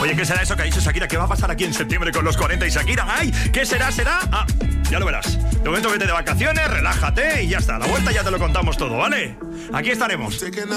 Oye, ¿qué será eso que ha dicho Shakira? ¿Qué va a pasar aquí en septiembre con los 40 y Shakira? ¡Ay! ¿Qué será? Ah, ya lo verás. De momento vete de vacaciones, relájate y ya está. A la vuelta ya te lo contamos todo, ¿vale? Aquí estaremos.